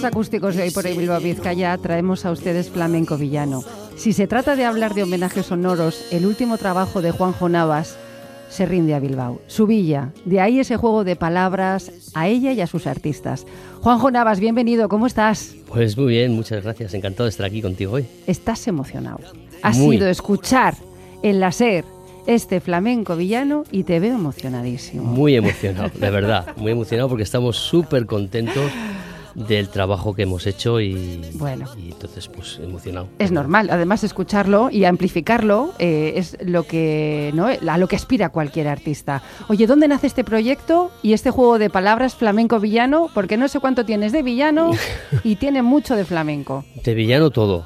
Conciertos acústicos de hoy por Bilbao, Vizcaya, traemos a ustedes flamenco villano. Si se trata de hablar de homenajes sonoros, el último trabajo de Juanjo Navas se rinde a Bilbao. Su villa, de ahí ese juego de palabras a ella y a sus artistas. Juanjo Navas, bienvenido, ¿cómo estás? Pues muy bien, muchas gracias, encantado de estar aquí contigo hoy. Estás emocionado. Has ido a escuchar en la SER este flamenco villano y te veo emocionadísimo. Muy emocionado, de verdad, muy emocionado porque estamos súper contentos del trabajo que hemos hecho y entonces pues emocionado. Es normal, además escucharlo y amplificarlo es lo que, ¿no?, a lo que aspira cualquier artista. Oye, ¿dónde nace este proyecto y este juego de palabras flamenco villano? Porque no sé cuánto tienes de villano y tiene mucho de flamenco. De villano todo.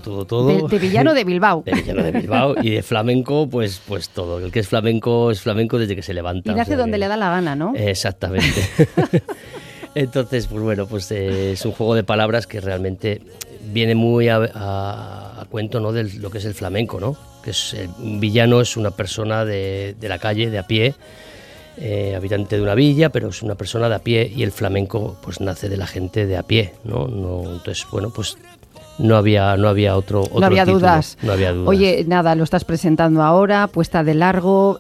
De villano de Bilbao. De villano de Bilbao y de flamenco pues todo. El que es flamenco desde que se levanta. Y nace donde le da la gana, ¿no? Exactamente. Entonces, pues bueno, pues es un juego de palabras que realmente viene muy a cuento, ¿no?, de lo que es el flamenco, ¿no? Que es un villano es una persona de la calle, de a pie, habitante de una villa, pero es una persona de a pie, y el flamenco pues nace de la gente de a pie, ¿no? Entonces, bueno, pues no había otro no había título. Dudas. No había dudas. Oye, nada, lo estás presentando ahora, puesta de largo,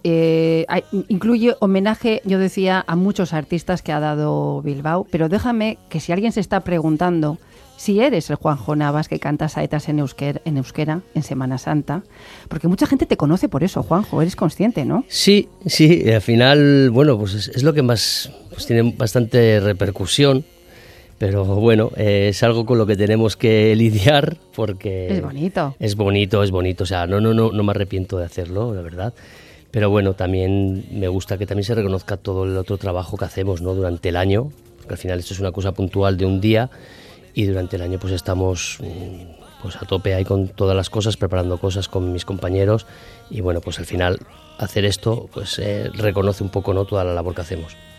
incluye homenaje, yo decía, a muchos artistas que ha dado Bilbao, pero déjame que si alguien se está preguntando si eres el Juanjo Navas que canta saetas en euskera en Semana Santa, porque mucha gente te conoce por eso, Juanjo, eres consciente, ¿no? Sí, al final, bueno, pues es lo que más pues tiene bastante repercusión. Pero bueno, es algo con lo que tenemos que lidiar porque... Es bonito. Es bonito. O sea, no me arrepiento de hacerlo, la verdad. Pero bueno, también me gusta que también se reconozca todo el otro trabajo que hacemos, ¿no?, durante el año. Porque al final esto es una cosa puntual de un día y durante el año pues estamos pues a tope ahí con todas las cosas, preparando cosas con mis compañeros. Y bueno, pues al final hacer esto pues reconoce un poco, ¿no?, toda la labor que hacemos.